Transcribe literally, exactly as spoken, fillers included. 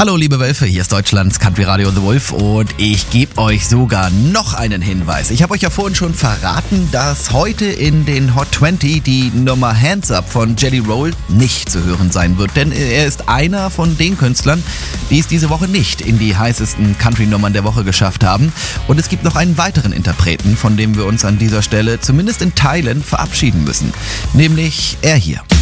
Hallo liebe Wölfe, hier ist Deutschlands Country Radio The Wolf und ich gebe euch sogar noch einen Hinweis. Ich habe euch ja vorhin schon verraten, dass heute in den Hot zwanzig die Nummer Hands Up von Jelly Roll nicht zu hören sein wird, denn er ist einer von den Künstlern, die es diese Woche nicht in die heißesten Country-Nummern der Woche geschafft haben. Und es gibt noch einen weiteren Interpreten, von dem wir uns an dieser Stelle zumindest in Teilen verabschieden müssen, nämlich er hier.